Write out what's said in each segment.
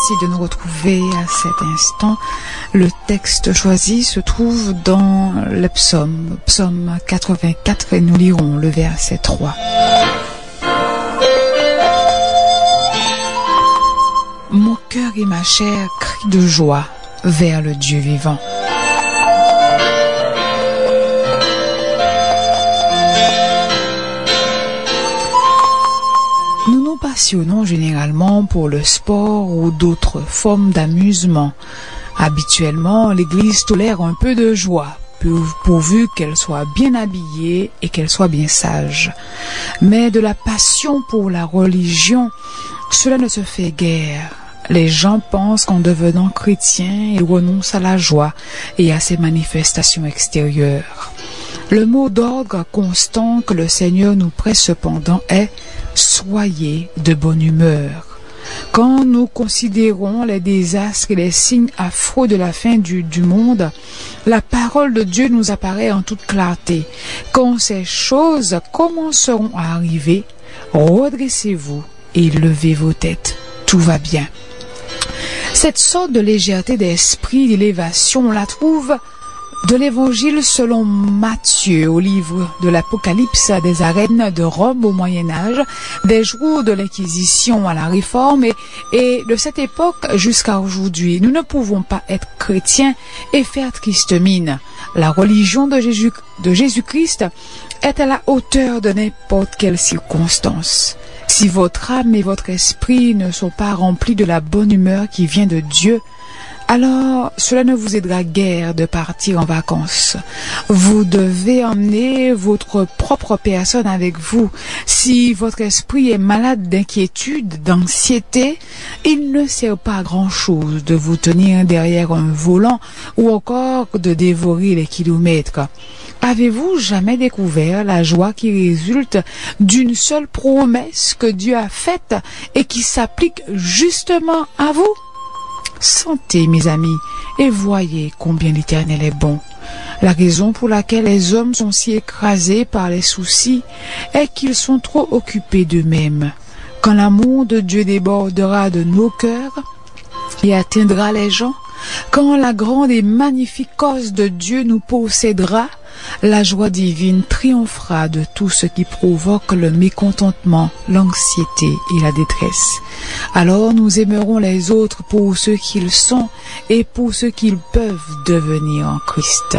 Merci de nous retrouver à cet instant. Le texte choisi se trouve dans le psaume 84 et nous lirons le verset 3. Mon cœur et ma chair crient de joie vers le Dieu vivant. Nous nous passionnons généralement pour le sport ou d'autres formes d'amusement. Habituellement, l'Église tolère un peu de joie, pourvu qu'elle soit bien habillée et qu'elle soit bien sage. Mais de la passion pour la religion, cela ne se fait guère. Les gens pensent qu'en devenant chrétiens, ils renoncent à la joie et à ses manifestations extérieures. Le mot d'ordre constant que le Seigneur nous prête cependant est « Soyez de bonne humeur ». Quand nous considérons les désastres et les signes affreux de la fin du monde, la parole de Dieu nous apparaît en toute clarté. Quand ces choses commenceront à arriver, redressez-vous et levez vos têtes. Tout va bien. Cette sorte de légèreté d'esprit, d'élévation, on la trouve de l'Évangile selon Matthieu, au livre de l'Apocalypse, des arènes de Rome au Moyen-Âge, des jours de l'Inquisition à la Réforme et de cette époque jusqu'à aujourd'hui. Nous ne pouvons pas être chrétiens et faire triste mine. La religion de Jésus-Christ est à la hauteur de n'importe quelle circonstance. Si votre âme et votre esprit ne sont pas remplis de la bonne humeur qui vient de Dieu, alors cela ne vous aidera guère de partir en vacances. Vous devez emmener votre propre personne avec vous. Si votre esprit est malade d'inquiétude, d'anxiété, il ne sert pas à grand-chose de vous tenir derrière un volant ou encore de dévorer les kilomètres. Avez-vous jamais découvert la joie qui résulte d'une seule promesse que Dieu a faite et qui s'applique justement à vous? Sentez, mes amis, et voyez combien l'Éternel est bon. La raison pour laquelle les hommes sont si écrasés par les soucis est qu'ils sont trop occupés d'eux-mêmes. Quand l'amour de Dieu débordera de nos cœurs et atteindra les gens, quand la grande et magnifique cause de Dieu nous possédera, la joie divine triomphera de tout ce qui provoque le mécontentement, l'anxiété et la détresse. Alors nous aimerons les autres pour ce qu'ils sont et pour ce qu'ils peuvent devenir en Christ.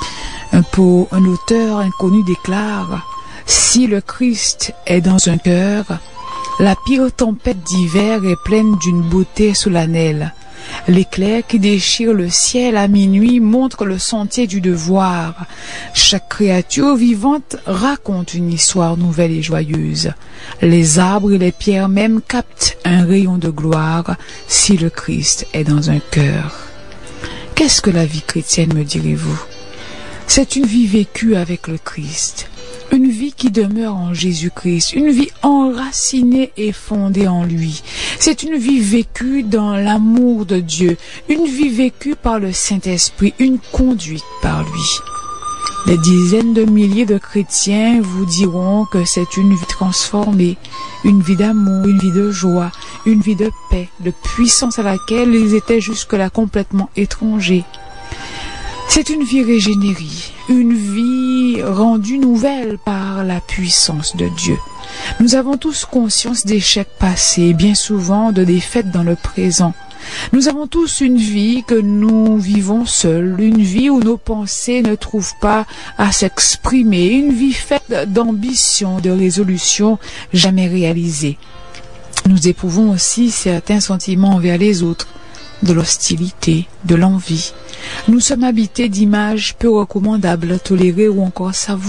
Un auteur inconnu déclare « Si le Christ est dans un cœur, la pire tempête d'hiver est pleine d'une beauté solennelle. L'éclair qui déchire le ciel à minuit montre le sentier du devoir. Chaque créature vivante raconte une histoire nouvelle et joyeuse. Les arbres et les pierres même captent un rayon de gloire si le Christ est dans un cœur. » Qu'est-ce que la vie chrétienne, me direz-vous? C'est une vie vécue avec le Christ. Une vie qui demeure en Jésus-Christ, une vie enracinée et fondée en lui. C'est une vie vécue dans l'amour de Dieu, une vie vécue par le Saint-Esprit, une conduite par lui. Des dizaines de milliers de chrétiens vous diront que c'est une vie transformée, une vie d'amour, une vie de joie, une vie de paix, de puissance à laquelle ils étaient jusque-là complètement étrangers. C'est une vie régénérée, une vie rendue nouvelle par la puissance de Dieu. Nous avons tous conscience d'échecs passés, bien souvent de défaites dans le présent. Nous avons tous une vie que nous vivons seuls, une vie où nos pensées ne trouvent pas à s'exprimer, une vie faite d'ambitions, de résolutions jamais réalisées. Nous éprouvons aussi certains sentiments envers les autres, de l'hostilité, de l'envie. Nous sommes habités d'images peu recommandables, tolérées ou encore savoureuses.